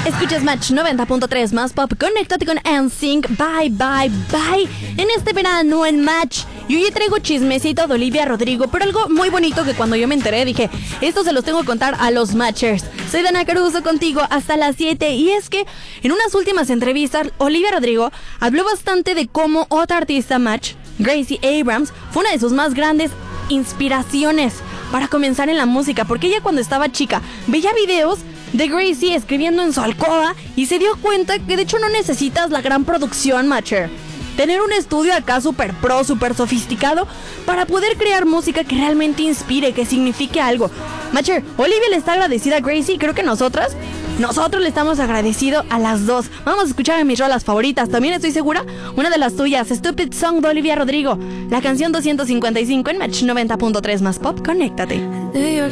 Escuchas Match 90.3 más pop. Conéctate con NSYNC. Bye, bye, bye. En este verano en Match. Y hoy traigo chismecito de Olivia Rodrigo, pero algo muy bonito que cuando yo me enteré dije, esto se los tengo que contar a los Matchers. Soy Dana Caruso contigo hasta las 7. Y es que en unas últimas entrevistas, Olivia Rodrigo habló bastante de cómo otra artista Match, Gracie Abrams, fue una de sus más grandes inspiraciones para comenzar en la música, porque ella cuando estaba chica veía videos de Gracie escribiendo en su alcoba y se dio cuenta que de hecho no necesitas la gran producción, Matcher. Tener un estudio acá super pro, super sofisticado para poder crear música que realmente inspire, que signifique algo. Matcher, Olivia le está agradecida a Gracie y creo que nosotros le estamos agradecidos a las dos. Vamos a escuchar mis rolas favoritas. También estoy segura, una de las tuyas, Stupid Song de Olivia Rodrigo. La canción 255 en Match 90.3 más pop. Conéctate. New York